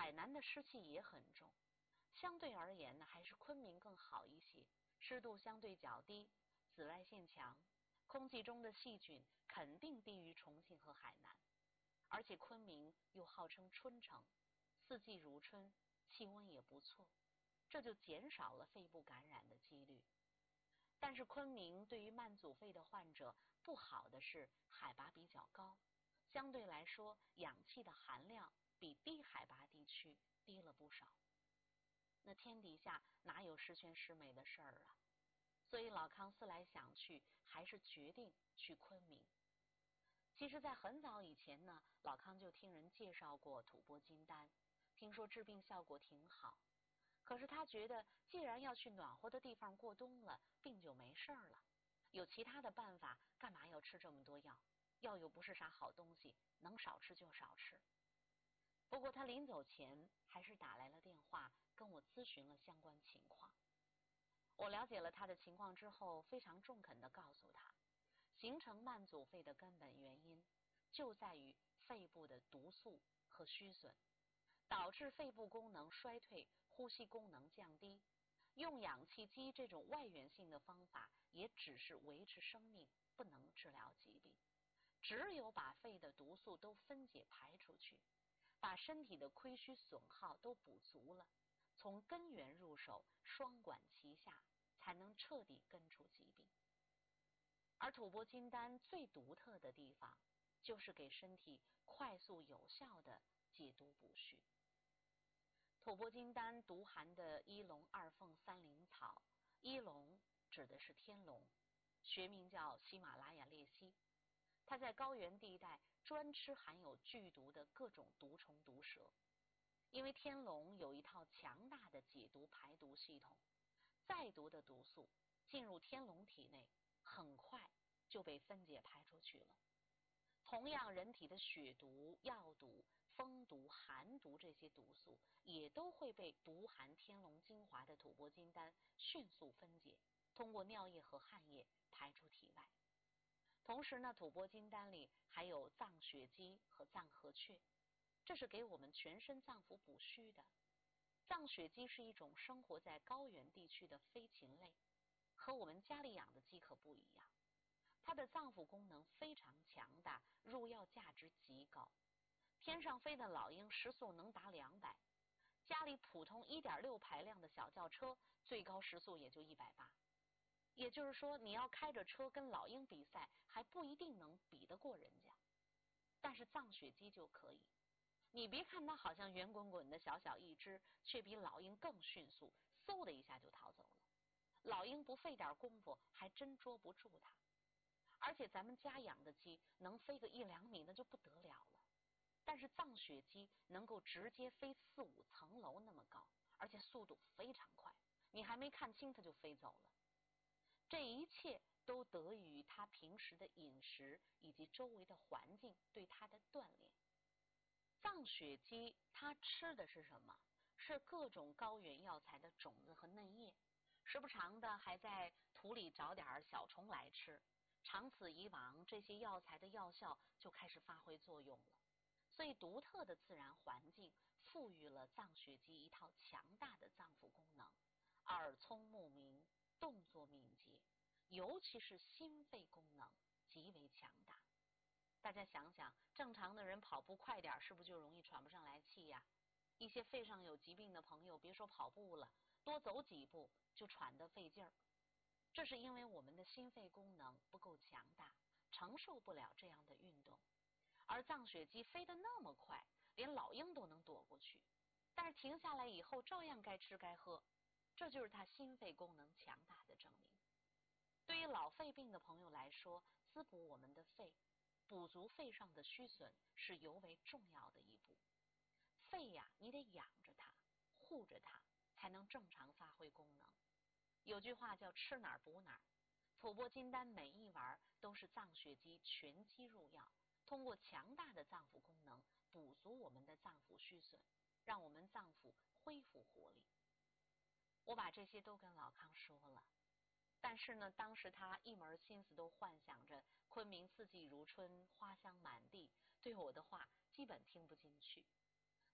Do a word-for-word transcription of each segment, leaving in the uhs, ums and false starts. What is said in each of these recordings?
海南的湿气也很重，相对而言呢，还是昆明更好一些，湿度相对较低，紫外线强，空气中的细菌肯定低于重庆和海南。而且昆明又号称春城，四季如春，气温也不错，这就减少了肺部感染的几率。但是昆明对于慢阻肺的患者不好的是海拔比较高，相对来说氧气的含量比低海拔地区低了不少。那天底下哪有十全十美的事儿啊？所以老康思来想去，还是决定去昆明。其实在很早以前呢，老康就听人介绍过吐蕃金丹，听说治病效果挺好。可是他觉得既然要去暖和的地方过冬了，病就没事了，有其他的办法，干嘛要吃这么多药？药又不是啥好东西，能少吃就少吃。不过他临走前还是打来了电话，跟我咨询了相关情况。我了解了他的情况之后，非常中肯地告诉他，形成慢阻肺的根本原因就在于肺部的毒素和虚损，导致肺部功能衰退，呼吸功能降低。用氧气机这种外源性的方法也只是维持生命，不能治疗疾病。只有把肺的毒素都分解排出去，把身体的亏虚损耗都补足了，从根源入手，双管齐下，才能彻底根除疾病。而吐蕃金丹最独特的地方，就是给身体快速有效的解毒补虚。吐蕃金丹独含的一龙二凤三灵草，一龙指的是天龙，学名叫喜马拉雅鬣蜥，它在高原地带专吃含有剧毒的各种毒虫毒蛇。因为天龙有一套强大的解毒排毒系统，再毒的毒素进入天龙体内，很快就被分解排出去了。同样，人体的血毒、药毒、风毒、寒毒这些毒素也都会被毒含天龙精华的吐蕃金丹迅速分解，通过尿液和汗液排出体外。同时呢，吐蕃金丹里还有藏血肌和藏河雀，这是给我们全身脏腑补虚的。藏血鸡是一种生活在高原地区的飞禽类，和我们家里养的鸡可不一样。它的脏腑功能非常强大，入药价值极高。天上飞的老鹰时速能达两百，家里普通 一点六 排量的小轿车最高时速也就一百八。也就是说，你要开着车跟老鹰比赛，还不一定能比得过人家。但是藏血鸡就可以，你别看它好像圆滚滚的小小一只，却比老鹰更迅速，嗖的一下就逃走了。老鹰不费点功夫，还真捉不住它。而且咱们家养的鸡能飞个一两米，那就不得了了。但是藏血鸡能够直接飞四五层楼那么高，而且速度非常快，你还没看清它就飞走了。这一切都得益于它平时的饮食以及周围的环境对它的锻炼。藏血鸡它吃的是什么？是各种高原药材的种子和嫩叶，时不常的还在土里找点小虫来吃。长此以往，这些药材的药效就开始发挥作用了。所以独特的自然环境赋予了藏血鸡一套强大的脏腑功能，耳聪目明，动作敏捷，尤其是心肺功能极为强大。大家想想，正常的人跑步快点，是不是就容易喘不上来气呀？一些肺上有疾病的朋友，别说跑步了，多走几步就喘得费劲儿。这是因为我们的心肺功能不够强大，承受不了这样的运动。而藏血鸡飞得那么快，连老鹰都能躲过去，但是停下来以后照样该吃该喝，这就是它心肺功能强大的证明。对于老肺病的朋友来说，滋补我们的肺，补足肺上的虚损是尤为重要的一步。肺呀，你得养着它，护着它，才能正常发挥功能。有句话叫吃哪儿补哪儿，吐蕃金丹每一丸都是藏血鸡全鸡入药，通过强大的脏腑功能补足我们的脏腑虚损，让我们脏腑恢复活力。我把这些都跟老康说了，但是呢，当时他一门心思都幻想着昆明四季如春，花香满地，对我的话基本听不进去。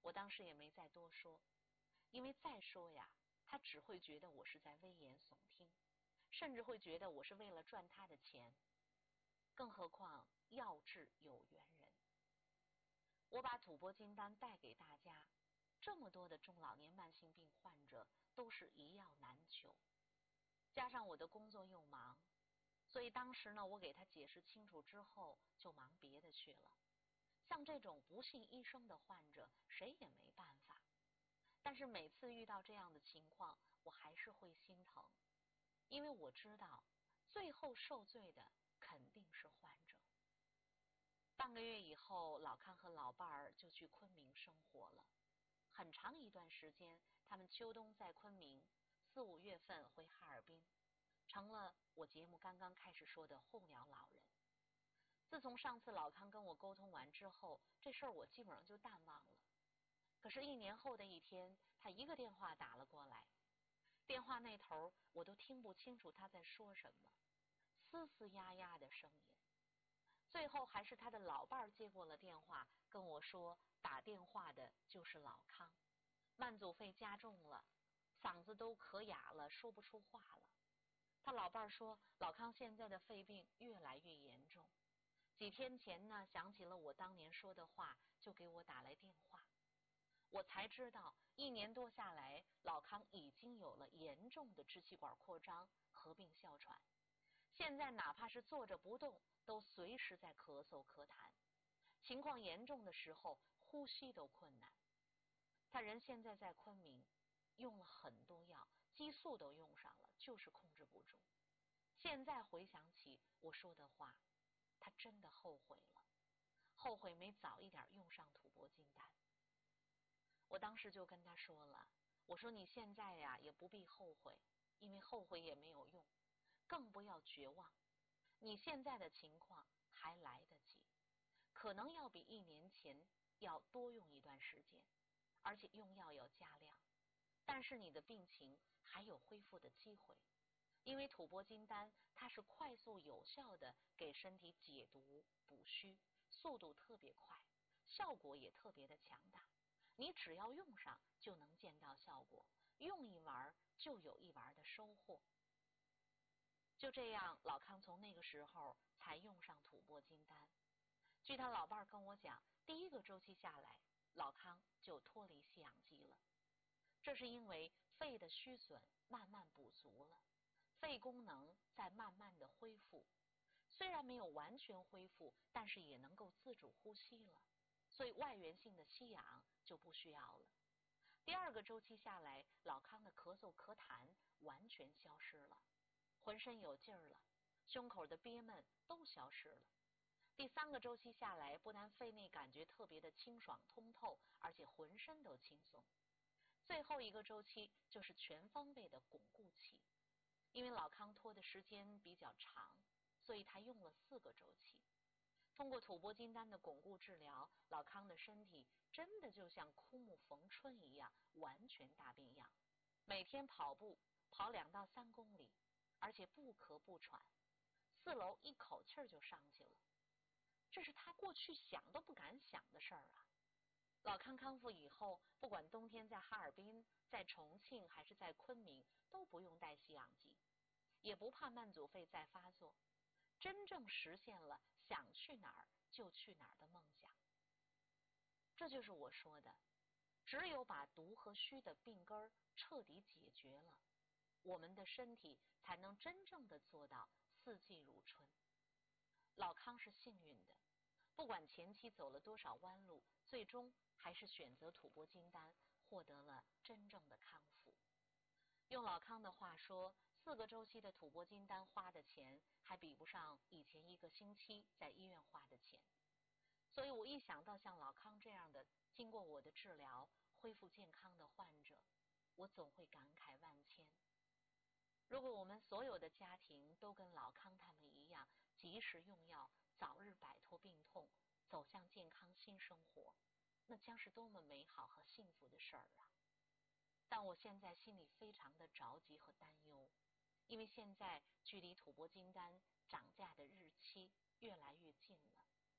我当时也没再多说，因为再说呀，他只会觉得我是在危言耸听，甚至会觉得我是为了赚他的钱。更何况药治有缘人，我把吐蕃金丹带给大家，这么多的中老年慢性病患者都是一药难求，加上我的工作又忙，所以当时呢，我给他解释清楚之后，就忙别的去了。像这种不信医生的患者，谁也没办法。但是每次遇到这样的情况，我还是会心疼，因为我知道最后受罪的肯定是患者。半个月以后，老康和老伴儿就去昆明生活了。很长一段时间，他们秋冬在昆明，四五月份回哈尔滨，成了我节目刚刚开始说的候鸟老人。自从上次老康跟我沟通完之后，这事儿我基本上就淡忘了。可是，一年后的一天，他一个电话打了过来，电话那头我都听不清楚他在说什么，嘶嘶哑哑的声音。最后还是他的老伴儿接过了电话，跟我说打电话的就是老康，慢阻肺加重了，嗓子都可哑了，说不出话了。他老伴儿说，老康现在的肺病越来越严重，几天前呢，想起了我当年说的话，就给我打来电话。我才知道，一年多下来，老康已经有了严重的支气管扩张，合并哮喘。现在哪怕是坐着不动，都随时在咳嗽咳痰，情况严重的时候，呼吸都困难。他人现在在昆明，用了很多药，激素都用上了，就是控制不住。现在回想起我说的话，他真的后悔了，后悔没早一点用上吐蕃金丹。我当时就跟他说了，我说你现在呀也不必后悔，因为后悔也没有用，更不要绝望。你现在的情况还来得及，可能要比一年前要多用一段时间，而且用药要加量，但是你的病情还有恢复的机会，因为吐蕃金丹它是快速有效的给身体解毒补虚，速度特别快，效果也特别的强大。你只要用上就能见到效果，用一丸就有一丸的收获。就这样，老康从那个时候才用上吐蕃金丹。据他老伴儿跟我讲，第一个周期下来，老康就脱离吸氧机了。这是因为肺的虚损慢慢补足了，肺功能在慢慢的恢复，虽然没有完全恢复，但是也能够自主呼吸了，所以外源性的吸氧就不需要了。第二个周期下来，老康的咳嗽咳痰完全消失了，浑身有劲儿了，胸口的憋闷都消失了。第三个周期下来，不但肺内感觉特别的清爽通透，而且浑身都轻松。最后一个周期就是全方位的巩固期，因为老康拖的时间比较长，所以他用了四个周期。通过吐蕃金丹的巩固治疗，老康的身体真的就像枯木逢春一样，完全大变样。每天跑步跑两到三公里，而且不咳不喘，四楼一口气儿就上去了。这是他过去想都不敢想的事儿啊！老康康复以后，不管冬天在哈尔滨、在重庆还是在昆明，都不用带吸氧机，也不怕慢阻肺再发作，真正实现了想去哪儿就去哪儿的梦想。这就是我说的，只有把毒和虚的病根儿彻底解决了，我们的身体才能真正的做到四季如春。老康是幸运的，不管前期走了多少弯路，最终还是选择吐蕃金丹，获得了真正的康复。用老康的话说，四个周期的吐蕃金丹花的钱还比不上以前一个星期在医院花的钱。所以我一想到像老康这样的经过我的治疗恢复健康的患者，我总会感慨万千。如果我们所有的家庭都跟老康他们一样，及时用药，早日摆脱病痛，走向健康新生活，那将是多么美好和幸福的事儿啊！但我现在心里非常的着急和担忧，因为现在距离吐蕃金丹涨价的日期越来越近了。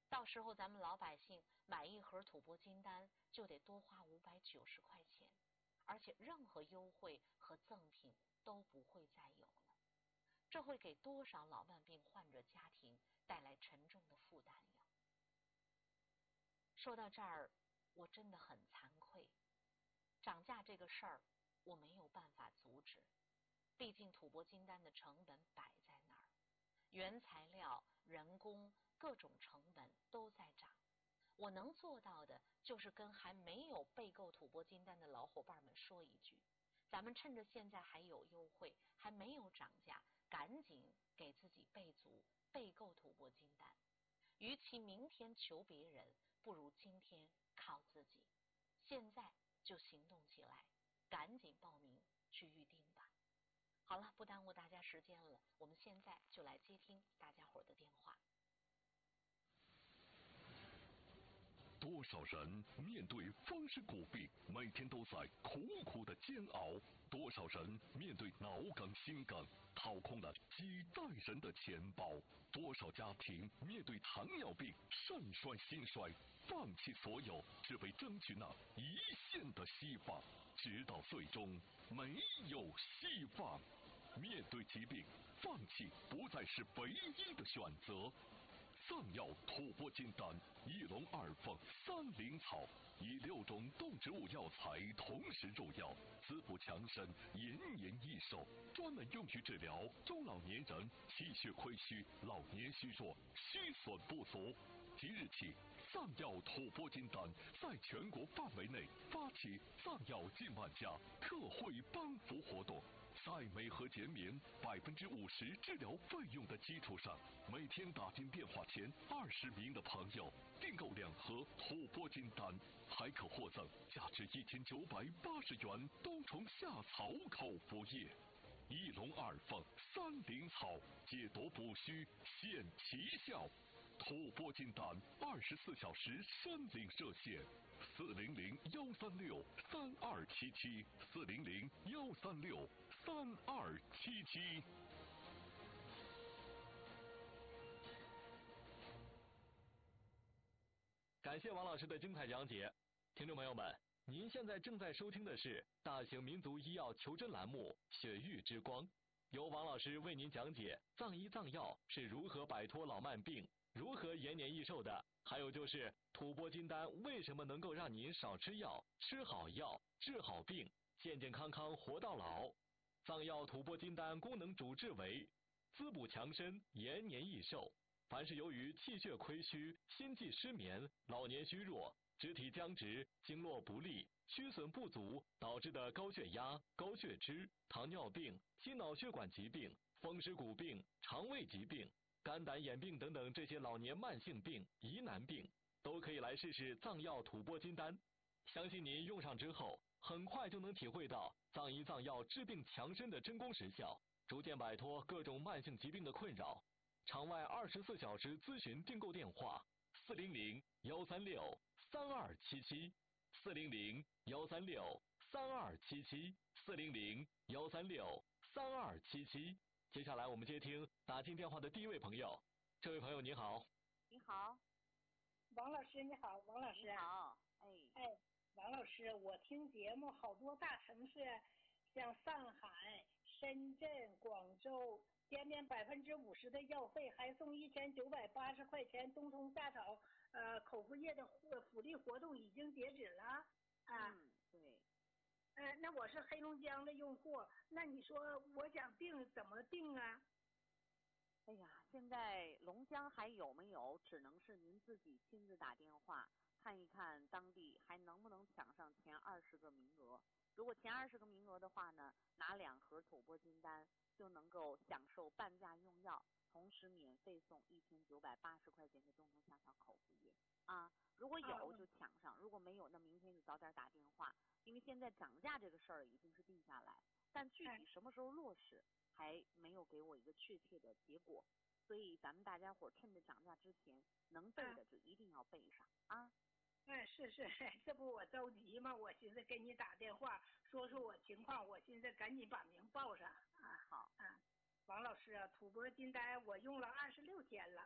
到时候咱们老百姓买一盒吐蕃金丹就得多花五百九十块钱，而且任何优惠和赠品都不会再有了。这会给多少老慢病患者家庭带来沉重的负担呀！说到这儿，我真的很惭愧，涨价这个事儿我没有办法阻止，毕竟吐蕃金丹的成本摆在那儿，原材料、人工各种成本都在涨。我能做到的就是跟还没有备购吐蕃金丹的老伙伴们说一句，咱们趁着现在还有优惠，还没有涨价，赶紧给自己备足，备购吐蕃金丹。与其明天求别人，不如今天靠自己。现在就行动起来，赶紧报名去预定吧。好了，不耽误大家时间了，我们现在就来接听大家伙的电话。 多少人面对风湿骨病，每天都在苦苦的煎熬；多少人面对脑梗、心梗，掏空了几代人的钱包；多少家庭面对糖尿病、肾衰、心衰，放弃所有，只为争取那一线的希望，直到最终没有希望。面对疾病，放弃不再是唯一的选择。藏药吐蕃金丹、翼龙二凤、三灵草，以六种动植物药材同时入药，滋补强身，延年益寿，专门用于治疗中老年人气血亏虚、老年虚弱、虚损不足。即日起，藏药吐蕃金丹在全国范围内发起藏药近万家特惠帮扶活动。在每盒减免百分之五十治疗费用的基础上，每天打进电话前二十名的朋友订购两盒吐蕃金丹，还可获赠价值一千九百八十元冬虫夏草口服液。翼龙二凤、三灵草，解毒补虚，现奇效。吐蕃金丹二十四小时申领热线：四零零幺三六三二七七，四零零幺三六三二七七。 感谢王老师的精彩讲解，听众朋友们，您现在正在收听的是大型民族医药求真栏目《血域之光》，由王老师为您讲解藏医藏药是如何摆脱老慢病，如何延年益寿的，还有就是吐蕃金丹为什么能够让您少吃药、吃好药、治好病，健健康康活到老。藏药吐蕃金丹功能主治为滋补强身、延年益寿。凡是由于气血亏虚、心悸失眠、老年虚弱、肢体僵直、经络不利、虚损不足导致的高血压、高血脂、糖尿病、心脑血管疾病、风湿骨病、肠胃疾病、肝胆眼病等等这些老年慢性病、疑难病，都可以来试试藏药吐蕃金丹。相信您用上之后，很快就能体会到藏医藏药治病强身的真功实效，逐渐摆脱各种慢性疾病的困扰。场外二十四小时咨询订购电话：四零零幺三六三二七七，四零零幺三六三二七七，四零零幺三六三二七七。接下来我们接听打进电话的第一位朋友，这位朋友您好。 你好， 王老师你好，王老师。 你好，哎哎，王老师，我听节目好多大城市，像上海、深圳、广州。减免百分之五十的药费，还送一千九百八十块钱冬虫夏草呃口服液的福利活动已经截止了啊。 嗯，对。 呃，那我是黑龙江的用户，那你说我想订怎么订啊？ 哎呀，现在龙江还有没有？只能是您自己亲自打电话看一看当地还能不能抢上前二十个名额。如果前二十个名额的话呢，拿两盒吐蕃金丹。就能够享受半价用药，同时免费送一千九百八十块钱的冬虫夏草口服液啊！如果有就抢上，如果没有，那明天就早点打电话，因为现在涨价这个事儿已经是定下来，但具体什么时候落实还没有给我一个确切的结果，所以咱们大家伙趁着涨价之前能备的就一定要备上啊！ 哎，是是，这不我着急吗？我寻思给你打电话说说我情况，我寻思赶紧把名报上啊。 好， 啊，王老师啊，吐蕃金丹我用了二十六天了，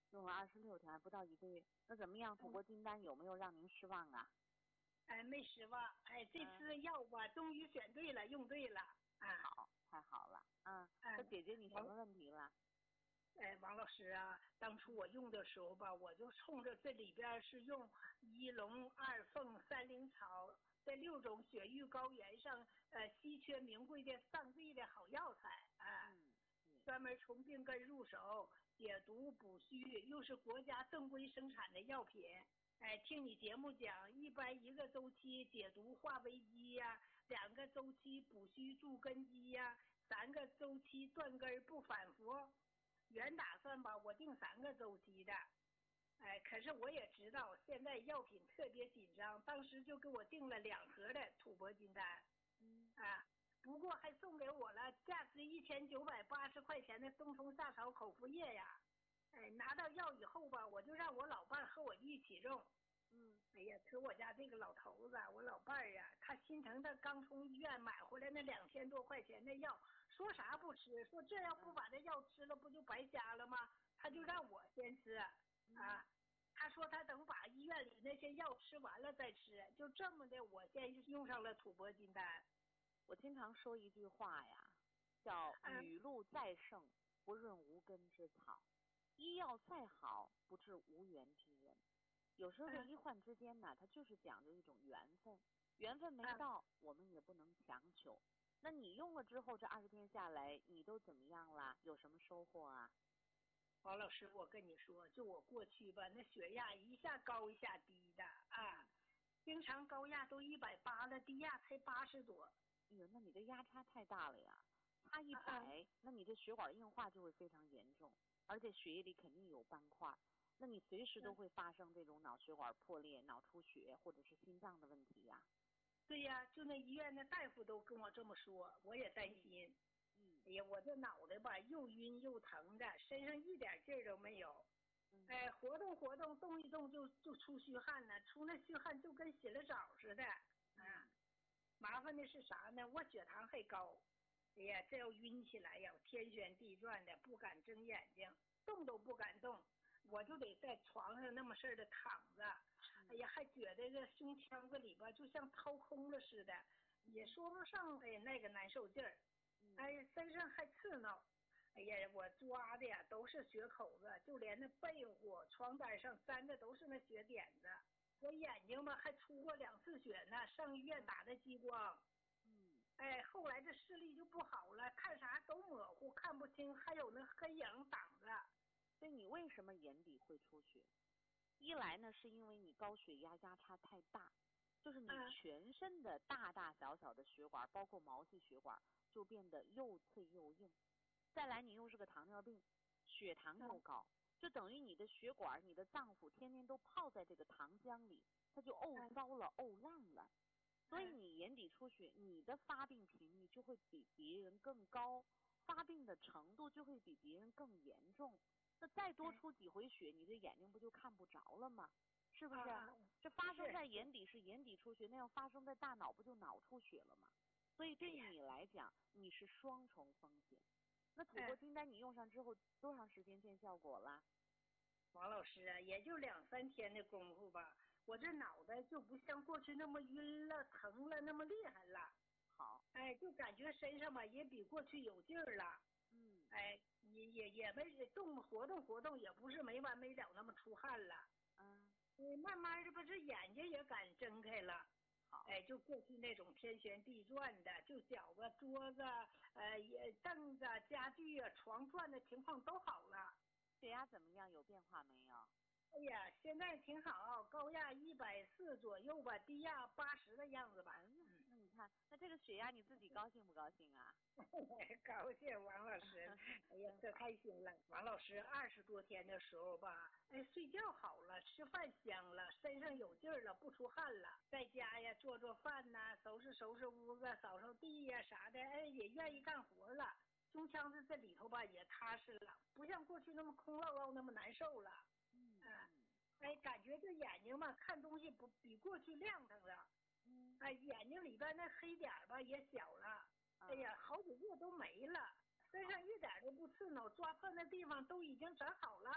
用了二十六天，还不到一个月。那怎么样？吐蕃金丹有没有让您失望啊？ 哎，没失望。哎，这次药吧，终于选对了，用对了。啊， 好，太好了。嗯，这解决你什么问题了？ 哎，王老师啊，当初我用的时候吧，我就冲着这里边是用一龙、二凤、三灵草这六种血域高原上呃稀缺名贵的上剂的好药材啊， 嗯嗯、 专门从病根入手，解毒补虚，又是国家正规生产的药品。哎，听你节目讲，一般一个周期解毒化危机呀、啊，两个周期补虚助根基呀、啊，三个周期断根不反复。原打算吧，我定三个周期的，哎，可是我也知道现在药品特别紧张，当时就给我订了两盒的吐蕃金丹， 嗯啊，不过还送给我了价值一千九百八十块钱的冬虫夏草口服液呀，哎，拿到药以后吧，我就让我老伴和我一起用， 嗯， 哎呀，可我家这个老头子，我老伴儿呀，他心疼他刚从医院买回来那两千多块钱的药。说啥不吃？说这要不把这药吃了，不就白瞎了吗？他就让我先吃啊。他说他等把医院里那些药吃完了再吃，就这么的，我先用上了吐蕃金丹。 我经常说一句话呀，叫雨露再盛，不润无根之草；医药再好，不治无缘之人。有时候这医患之间呢，它就是讲究一种缘分，缘分没到，我们也不能强求。那你用了之后，这二十天下来，你都怎么样了？有什么收获啊？ 王老师，我跟你说，就我过去吧，那血压一下高一下低的啊，经常高压都一百八了，低压才八十多。 哎呦，那你这压差太大了呀！差一百，那你这血管硬化就会非常严重，而且血液里肯定有斑块，那你随时都会发生这种脑血管破裂、脑出血或者是心脏的问题呀。 对呀，就那医院的大夫都跟我这么说，我也担心。 嗯， 哎呀，我这脑袋吧又晕又疼的，身上一点劲儿都没有。 嗯、 哎，活动活动，动一动就就出虚汗了，出那虚汗就跟洗了澡似的。 嗯、 啊，麻烦的是啥呢？我血糖还高。哎呀，这要晕起来呀，天旋地转的，不敢睁眼睛，动都不敢动，我就得在床上那么事儿的躺着。哎呀，还觉得这胸腔子里边就像掏空了似的，也说不上哎那个难受劲儿。哎呀，身上还刺挠。哎呀，我抓的呀都是血口子，就连那被窝、床单上粘的都是那血点子。我眼睛吧还出过两次血呢，上医院打的激光。 嗯， 哎，后来这视力就不好了，看啥都模糊，看不清，还有那黑影挡着。 所以你为什么眼底会出血？一来呢，是因为你高血压压差太大，就是你全身的大大小小的血管，包括毛细血管，就变得又脆又硬。再来，你又是个糖尿病，血糖又高，就等于你的血管、你的脏腑天天都泡在这个糖浆里，它就沤糟了、沤烂了。所以你眼底出血，你的发病频率就会比别人更高，发病的程度就会比别人更严重。那再多出几回血，你这眼睛不就看不着了吗？是不是？ 啊、 这发生在眼底是眼底出血，那要发生在大脑不就脑出血了吗？所以对于你来讲，你是双重风险。那吐蕃金丹你用上之后，多长时间见效果了？ 王老师啊，也就两三天的功夫吧，我这脑袋就不像过去那么晕了、疼了那么厉害了。 好， 哎，就感觉身上吧也比过去有劲儿了。 嗯， 哎，也也也没动活动活动，也不是没完没了那么出汗了。 嗯， 你慢慢这不是眼睛也敢睁开了。 好， 哎，就过去那种天旋地转的，就脚子、桌子、呃也凳子、家具啊、床转的情况都好了。 血压怎么样？有变化没有？ 哎呀，现在挺好，高压一百四左右吧，低压八十的样子吧。 哎呀，那你看，那这个血压你自己高兴不高兴啊？ 高兴，王老师，哎呀，可开心了。王老师二十多天的时候吧，哎，睡觉好了，吃饭香了，身上有劲儿了，不出汗了，在家呀做做饭呐，收拾收拾屋子，扫扫地呀啥的，哎，也愿意干活了。胸腔子这里头吧也踏实了，不像过去那么空落落那么难受了。 嗯， 哎，感觉这眼睛吧看东西不比过去亮堂了。 嗯， 哎，眼睛里边那黑点吧也小了。哎呀，好几个都没了，身上一点都不刺挠，抓碰的地方都已经整好了。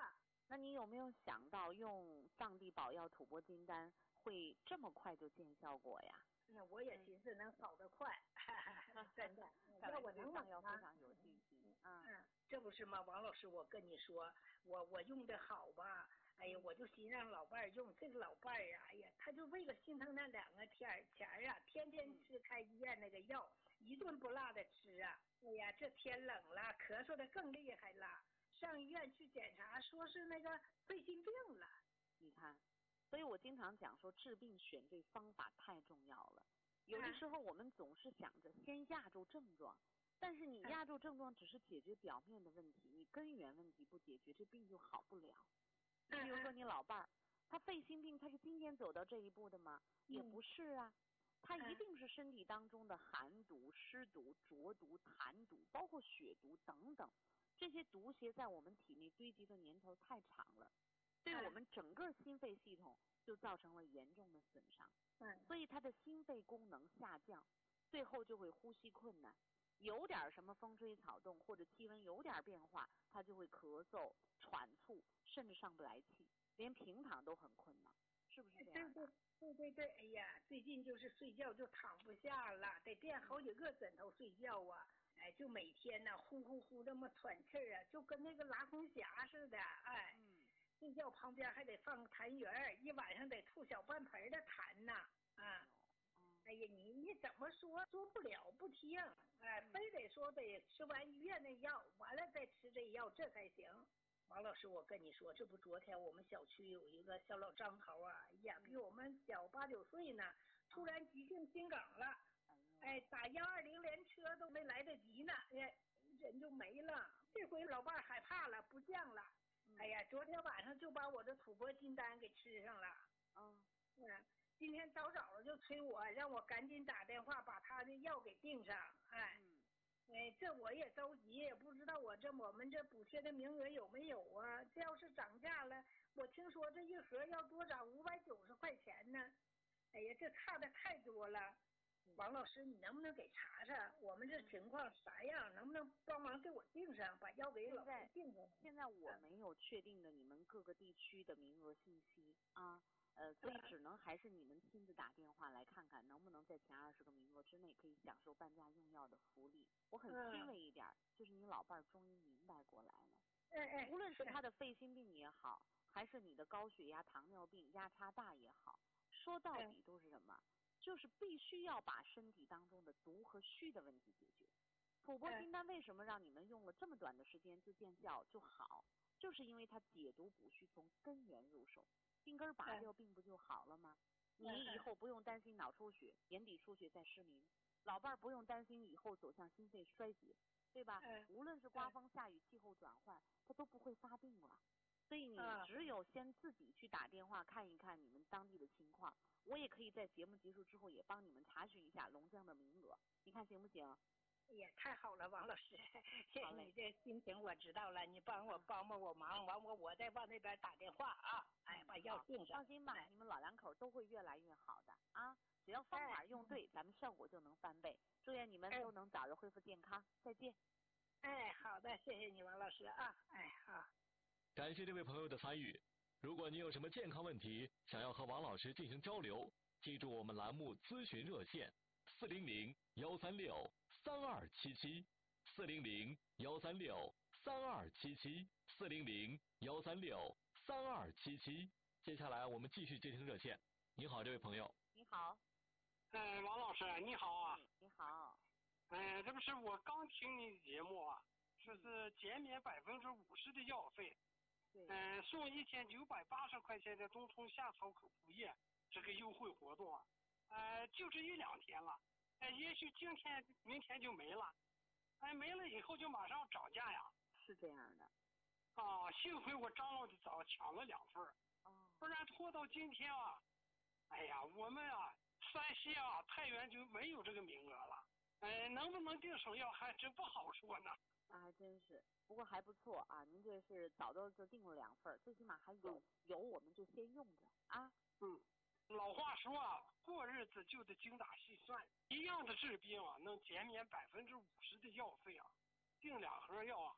那你有没有想到用藏地宝药吐蕃金丹会这么快就见效果呀？ 那我也寻思能好得快，真的。要我能藏药稳非常有信心啊。 嗯，这不是吗？王老师，我跟你说，我我用的好吧？哎呀，我就寻思让老伴儿用，这个老伴儿啊，哎呀，他就为了心疼那两个天儿钱儿啊，天天吃开医院那个药，一顿不落的吃啊。哎呀，这天冷了，咳嗽的更厉害了，上医院去检查，说是那个肺心病了。 你看，所以我经常讲说，治病选对方法太重要了。有的时候我们总是想着先压住症状，但是你压住症状只是解决表面的问题，你根源问题不解决，这病就好不了。你比如说你老伴儿，他肺心病，他是今天走到这一步的吗？也不是啊，他一定是身体当中的寒毒、湿毒、浊毒、痰毒，包括血毒等等，这些毒邪在我们体内堆积的年头太长了，对我们整个心肺系统就造成了严重的损伤。所以他的心肺功能下降，最后就会呼吸困难，有点什么风吹草动或者气温有点变化，他就会咳嗽、喘促，甚至上不来气，连平躺都很困难，是不是这样的？ 对对对，哎呀，最近就是睡觉就躺不下了，得垫好几个枕头睡觉啊。哎，就每天呢呼呼呼这么喘气儿啊，就跟那个拉空匣似的。哎， 嗯， 睡觉旁边还得放个痰盂，一晚上得吐小半盆的痰呐。啊，哎呀，你你怎么说说不了不听，哎，非得说得吃完医院那药，完了再吃这药这才行。王老师，我跟你说，这不昨天我们小区有一个小老张头啊，呀，比我们小八九岁呢，突然急性心梗了，哎，打幺二零连车都没来得及呢，哎，人就没了。这回老伴害怕了，不降了。哎呀，昨天晚上就把我的吐蕃金丹给吃上了。 嗯， 嗯，今天早早的就催我，让我赶紧打电话把他的药给订上。哎。哎，这我也着急，也不知道我这我们这补贴的名额有没有啊？这要是涨价了，我听说这一盒要多涨五百九十块钱呢。哎呀，这差的太多了。王老师，你能不能给查查我们这情况啥样？能不能帮忙给我订上，把药给老人订上？ 现在我没有确定的你们各个地区的名额信息啊。呃，所以只能还是你们亲自打电话来看看，能不能在前二十个名额之内可以享受半价用药的福利。我很欣慰一点，嗯、就是你老伴儿终于明白过来了。 哎哎， 无论是他的肺心病也好，还是你的高血压、糖尿病、压差大也好，说到底都是什么？哎、就是必须要把身体当中的毒和虚的问题解决。吐蕃金丹为什么让你们用了这么短的时间就见效就好？就是因为它解毒补虚，从根源入手。病根拔掉，病不就好了吗？你以后不用担心脑出血、眼底出血再失明，老伴儿不用担心以后走向心肺衰竭，对吧？无论是刮风下雨、气候转换，他都不会发病了。所以你只有先自己去打电话看一看你们当地的情况，我也可以在节目结束之后也帮你们查询一下龙江的名额，你看行不行？ 也太好了，王老师，你这心情我知道了，你帮我帮帮我忙，完我我再往那边打电话啊，哎，把药订上。 放心吧，你们老两口都会越来越好的啊，只要方法用对，咱们效果就能翻倍。祝愿你们都能早日恢复健康，再见。 哎，好的，谢谢你，王老师啊，哎，好。 感谢这位朋友的参与。如果你有什么健康问题，想要和王老师进行交流，记住我们栏目咨询热线四零零幺三六三二七七四零零幺三六三二七七四零零幺三六三二七七。接下来我们继续接听热线。你好，这位朋友。 你好。 哎，王老师，你好啊。 你好。 哎，这不是我刚听你节目啊，这是减免百分之五十的药费。 对。 嗯、呃，送一千九百八十块钱的冬虫夏草口服液，这个优惠活动啊，呃，就这一两天了。哎，也许今天、明天就没了，哎，没了以后就马上要涨价呀。 是这样的。 啊，幸亏我张罗的早，抢了两份哦。 不然拖到今天啊，哎呀，我们啊，山西啊，太原就没有这个名额了。哎，能不能订上药还真不好说呢。 那还真是，不过还不错啊，您这是早都就订了两份，最起码还有、嗯、有我们就先用着啊。 嗯。老话说啊，过日子就得精打细算。一样的治病啊，能减免百分之五十的药费啊。订两盒药啊，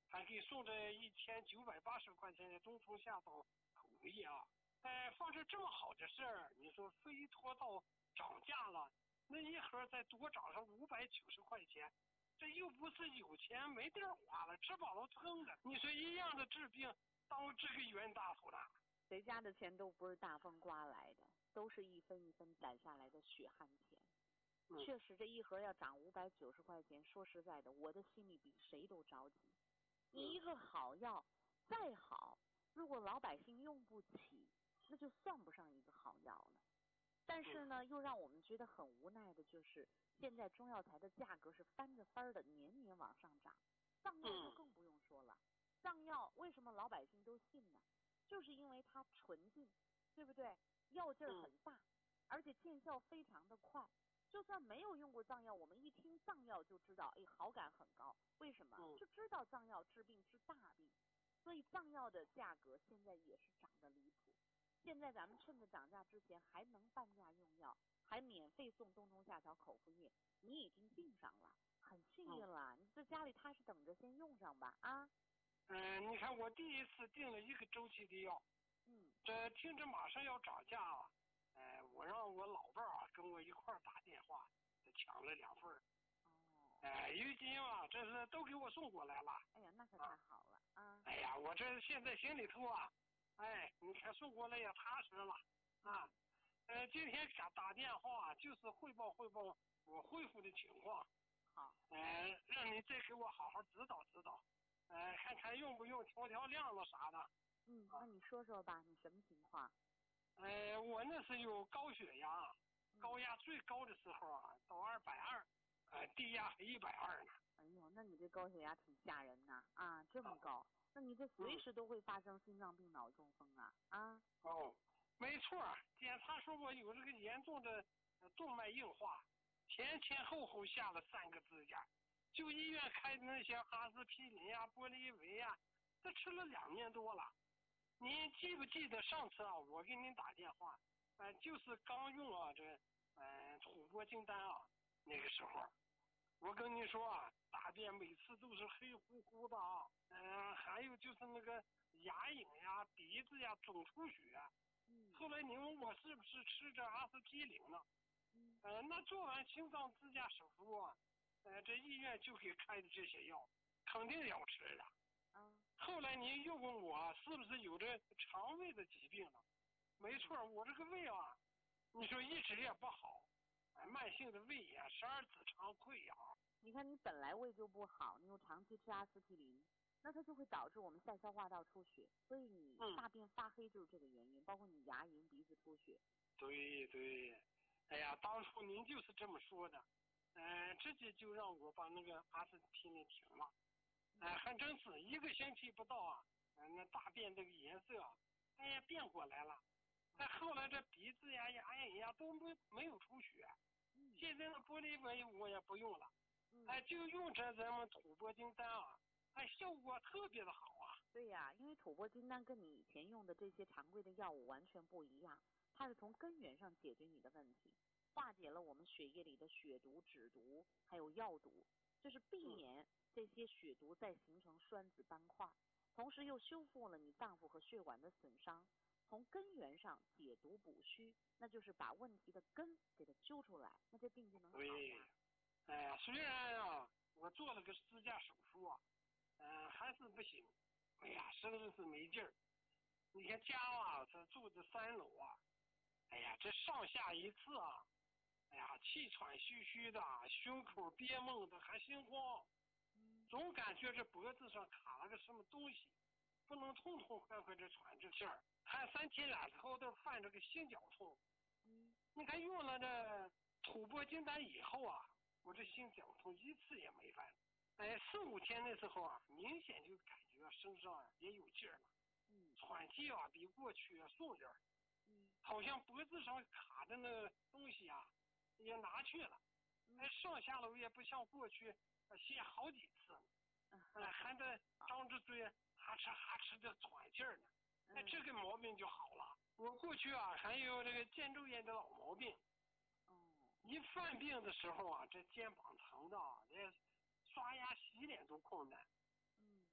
还给送这一千九百八十块钱的冬虫夏草口服液啊。哎，放着这么好的事儿，你说非拖到涨价了，那一盒再多涨上五百九十块钱，这又不是有钱没地儿花了，吃饱了撑的。你说一样的治病，当这个冤大头了。 谁家的钱都不是大风刮来的，都是一分一分攒下来的血汗钱。 嗯、 确实，这一盒要涨五百九十块钱，说实在的，我的心里比谁都着急。你一个好药再好，如果老百姓用不起，那就算不上一个好药了。但是呢，又让我们觉得很无奈的就是，现在中药材的价格是翻着番的年年往上涨，藏药就更不用说了。藏药为什么老百姓都信呢？就是因为它纯净，对不对？药劲儿很大，而且见效非常的快。就算没有用过藏药，我们一听藏药就知道，哎，好感很高。为什么？就知道藏药治病治大病，所以藏药的价格现在也是涨得离谱。现在咱们趁着涨价之前还能半价用药，还免费送冬虫夏草口服液，你已经订上了，很幸运了。你在家里踏实等着先用上吧，啊。 嗯，你看我第一次订了一个周期的药， 嗯， 这听着马上要涨价了，哎，我让我老伴儿啊跟我一块儿打电话，抢了两份儿。 哦。 哎，于今啊，这是都给我送过来了。 哎呀，那可太好了啊！ 哎呀，我这现在心里头啊，哎，你看送过来也踏实了啊。呃，今天给打电话就是汇报汇报我恢复的情况。 好。 呃，让你再给我好好指导指导。呃，看看用不用调调量了啥的。 嗯，那你说说吧，你什么情况？ 呃，我那是有高血压，高压最高的时候啊，到二百二，呃，低压还一百二呢。 哎呦，那你这高血压挺吓人呐！啊，这么高，那你这随时都会发生心脏病、脑中风啊！啊。 哦，没错，检查说我有这个严重的动脉硬化，前前后后下了三个支架。就医院开的那些阿司匹林呀、玻利维呀，这吃了两年多了。您记不记得上次啊，我给您打电话，呃，就是刚用啊这，呃，吐蕃金丹啊，那个时候，我跟您说啊，大便每次都是黑乎乎的啊，嗯、呃，还有就是那个牙龈呀、鼻子呀总出血。 嗯。 后来您问我是不是吃着阿司匹林呢？嗯。呃，那做完心脏支架手术啊。呃，这医院就给开的这些药，肯定要吃的。 嗯。 后来您又问我是不是有着肠胃的疾病了？没错，我这个胃啊，你说一直也不好，哎，慢性的胃炎、十二指肠溃疡。 你看你本来胃就不好，你又长期吃阿司匹林，那它就会导致我们下消化道出血，所以你大便发黑就是这个原因，嗯、包括你牙龈、鼻子出血。 对对，哎呀，当初您就是这么说的。呃，直接就让我把那个阿司匹林停了，哎、呃，还真是一个星期不到啊，呃、那大便这个颜色啊，哎呀变过来了，哎，后来这鼻子呀、牙龈呀都没没有出血，现在那玻璃维我也不用了，哎，就用这咱们吐蕃金丹啊，哎，效果特别的好啊。 对呀、啊，因为吐蕃金丹跟你以前用的这些常规的药物完全不一样，它是从根源上解决你的问题。化解了我们血液里的血毒、脂毒，还有药毒，就是避免这些血毒再形成栓子斑块，同时又修复了你脏腑和血管的损伤，从根源上解毒补虚，那就是把问题的根给它揪出来，那这病就能好呀。 哎呀，虽然啊，我做了个支架手术啊，嗯、呃，还是不行，哎呀，真的是没劲儿。你看家啊，这住着三楼啊，哎呀，这上下一次啊。哎呀，气喘吁吁的，胸口憋闷的，还心慌，总感觉这脖子上卡了个什么东西，不能痛痛快快的喘这气儿，还三天两头都犯着个心绞痛。嗯，你看用了这吐蕃金丹以后啊，我这心绞痛一次也没犯。哎，四五天的时候啊，明显就感觉身上啊也有劲儿了，嗯，喘气啊比过去顺点儿，嗯，好像脖子上卡的那个东西啊。也拿去了，哎，上下楼也不像过去歇好几次，哎，还得张着嘴哈哧哈哧的喘气儿呢，哎，这个毛病就好了。我过去啊还有这个肩周炎的老毛病，哦，一犯病的时候啊，这肩膀疼的，这刷牙洗脸都困难，嗯，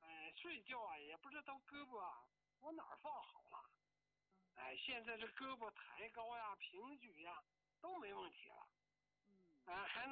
哎，睡觉啊也不知道胳膊啊往哪儿放好了。哎，现在这胳膊抬高呀、平举呀都没问题了。 嗯。 哎，还